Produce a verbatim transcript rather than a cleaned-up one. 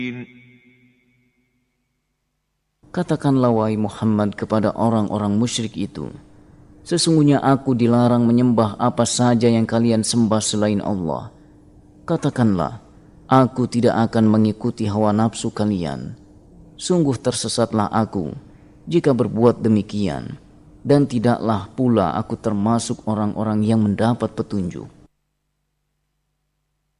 Katakanlah wahai Muhammad kepada orang-orang musyrik itu, sesungguhnya aku dilarang menyembah apa saja yang kalian sembah selain Allah. Katakanlah, aku tidak akan mengikuti hawa nafsu kalian. Sungguh tersesatlah aku jika berbuat demikian, dan tidaklah pula aku termasuk orang-orang yang mendapat petunjuk.